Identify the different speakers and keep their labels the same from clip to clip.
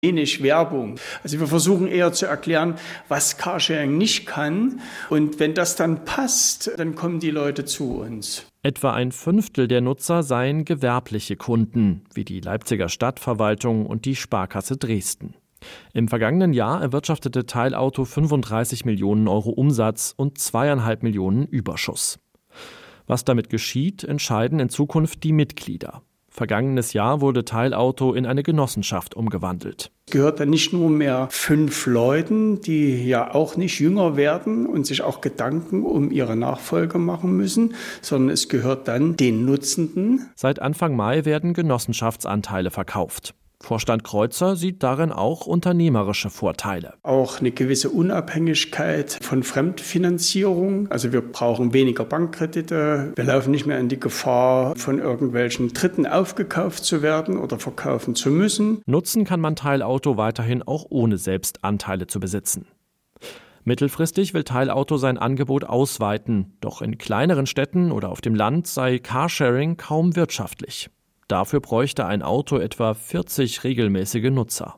Speaker 1: Wenig Werbung. Also wir versuchen eher zu erklären, was Carsharing nicht kann. Und wenn das dann passt, dann kommen die Leute zu uns.
Speaker 2: Etwa 1/5 der Nutzer seien gewerbliche Kunden, wie die Leipziger Stadtverwaltung und die Sparkasse Dresden. Im vergangenen Jahr erwirtschaftete Teilauto 35 Millionen Euro Umsatz und 2,5 Millionen Überschuss. Was damit geschieht, entscheiden in Zukunft die Mitglieder. Vergangenes Jahr wurde Teilauto in eine Genossenschaft umgewandelt.
Speaker 1: Es gehört dann nicht nur mehr 5 Leuten, die ja auch nicht jünger werden und sich auch Gedanken um ihre Nachfolge machen müssen, sondern es gehört dann den Nutzenden.
Speaker 2: Seit Anfang Mai werden Genossenschaftsanteile verkauft. Vorstand Kreuzer sieht darin auch unternehmerische Vorteile.
Speaker 1: Auch eine gewisse Unabhängigkeit von Fremdfinanzierung. Also wir brauchen weniger Bankkredite. Wir laufen nicht mehr in die Gefahr, von irgendwelchen Dritten aufgekauft zu werden oder verkaufen zu müssen.
Speaker 2: Nutzen kann man Teilauto weiterhin auch ohne selbst Anteile zu besitzen. Mittelfristig will Teilauto sein Angebot ausweiten. Doch in kleineren Städten oder auf dem Land sei Carsharing kaum wirtschaftlich. Dafür bräuchte ein Auto etwa 40 regelmäßige Nutzer.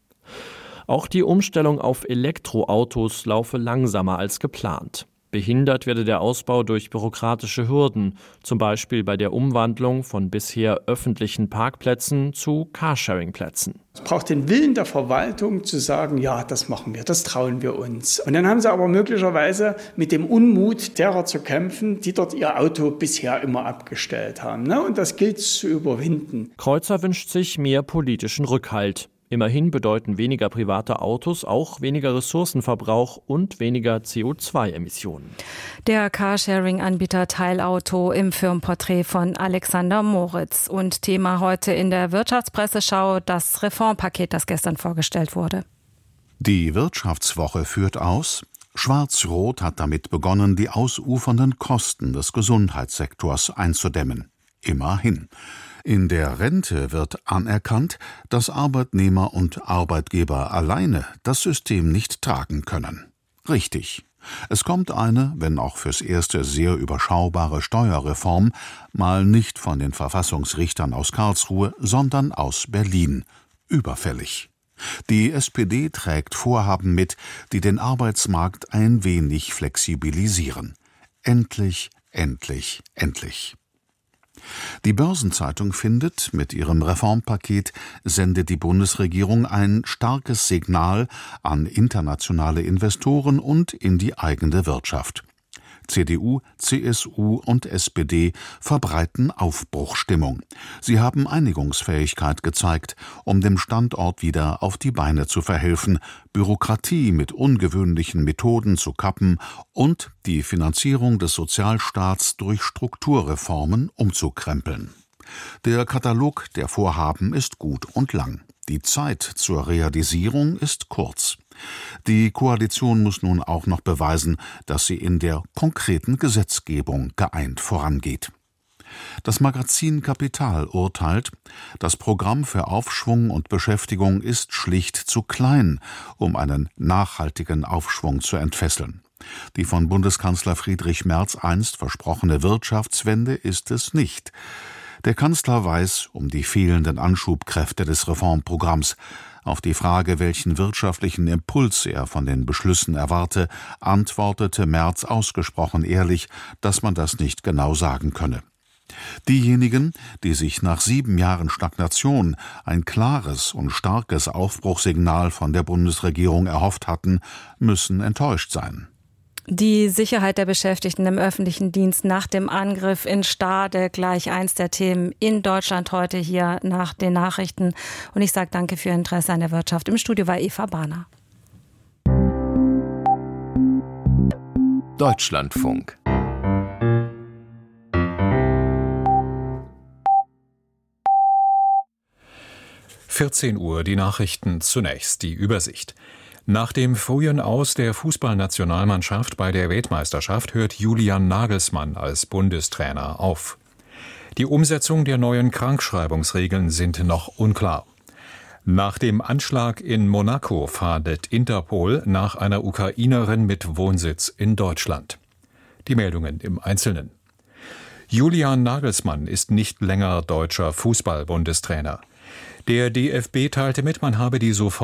Speaker 2: Auch die Umstellung auf Elektroautos laufe langsamer als geplant. Behindert werde der Ausbau durch bürokratische Hürden, zum Beispiel bei der Umwandlung von bisher öffentlichen Parkplätzen zu Carsharing-Plätzen.
Speaker 1: Es braucht den Willen der Verwaltung zu sagen, ja, das machen wir, das trauen wir uns. Und dann haben sie aber möglicherweise mit dem Unmut derer zu kämpfen, die dort ihr Auto bisher immer abgestellt haben. Und das gilt zu überwinden.
Speaker 2: Kreuzer wünscht sich mehr politischen Rückhalt. Immerhin bedeuten weniger private Autos auch weniger Ressourcenverbrauch und weniger CO2-Emissionen.
Speaker 3: Der Carsharing-Anbieter Teilauto im Firmenporträt von Alexander Moritz. Und Thema heute in der Wirtschaftspresseschau das Reformpaket, das gestern vorgestellt wurde.
Speaker 4: Die Wirtschaftswoche führt aus: Schwarz-Rot hat damit begonnen, die ausufernden Kosten des Gesundheitssektors einzudämmen. Immerhin. In der Rente wird anerkannt, dass Arbeitnehmer und Arbeitgeber alleine das System nicht tragen können. Richtig. Es kommt eine, wenn auch fürs Erste sehr überschaubare Steuerreform, mal nicht von den Verfassungsrichtern aus Karlsruhe, sondern aus Berlin. Überfällig. Die SPD trägt Vorhaben mit, die den Arbeitsmarkt ein wenig flexibilisieren. Endlich, endlich, endlich. Die Börsenzeitung findet, mit ihrem Reformpaket sendet die Bundesregierung ein starkes Signal an internationale Investoren und in die eigene Wirtschaft. CDU, CSU und SPD verbreiten Aufbruchstimmung. Sie haben Einigungsfähigkeit gezeigt, um dem Standort wieder auf die Beine zu verhelfen, Bürokratie mit ungewöhnlichen Methoden zu kappen und die Finanzierung des Sozialstaats durch Strukturreformen umzukrempeln. Der Katalog der Vorhaben ist gut und lang. Die Zeit zur Realisierung ist kurz. Die Koalition muss nun auch noch beweisen, dass sie in der konkreten Gesetzgebung geeint vorangeht. Das Magazin Kapital urteilt, das Programm für Aufschwung und Beschäftigung ist schlicht zu klein, um einen nachhaltigen Aufschwung zu entfesseln. Die von Bundeskanzler Friedrich Merz einst versprochene Wirtschaftswende ist es nicht. Der Kanzler weiß um die fehlenden Anschubkräfte des Reformprogramms. Auf die Frage, welchen wirtschaftlichen Impuls er von den Beschlüssen erwarte, antwortete Merz ausgesprochen ehrlich, dass man das nicht genau sagen könne. Diejenigen, die sich nach 7 Jahren Stagnation ein klares und starkes Aufbruchssignal von der Bundesregierung erhofft hatten, müssen enttäuscht sein.
Speaker 3: Die Sicherheit der Beschäftigten im öffentlichen Dienst nach dem Angriff in Stade, gleich eins der Themen in Deutschland heute hier nach den Nachrichten. Und ich sage danke für Ihr Interesse an der Wirtschaft. Im Studio war Eva Bahner.
Speaker 5: Deutschlandfunk. (14 Uhr) die Nachrichten, zunächst die Übersicht. Nach dem frühen Aus der Fußballnationalmannschaft bei der Weltmeisterschaft hört Julian Nagelsmann als Bundestrainer auf. Die Umsetzung der neuen Krankschreibungsregeln sind noch unklar. Nach dem Anschlag in Monaco fahndet Interpol nach einer Ukrainerin mit Wohnsitz in Deutschland. Die Meldungen im Einzelnen. Julian Nagelsmann ist nicht länger deutscher Fußball-Bundestrainer. Der DFB teilte mit, man habe die sofort